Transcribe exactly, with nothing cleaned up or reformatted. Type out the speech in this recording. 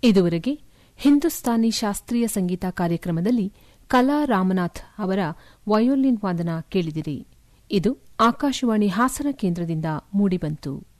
ಇದುವರೆಗೆ ಹಿಂದೂಸ್ತಾನಿ ಶಾಸ್ತ್ರೀಯ ಸಂಗೀತ ಕಾರ್ಯಕ್ರಮದಲ್ಲಿ ಕಲಾ ರಾಮನಾಥ್ ಅವರ ವಯೋಲಿನ್ ವಾದನ ಕೇಳಿದಿರಿ. ಇದು ಆಕಾಶವಾಣಿ ಹಾಸನ ಕೇಂದ್ರದಿಂದ ಮೂಡಿಬಂತು.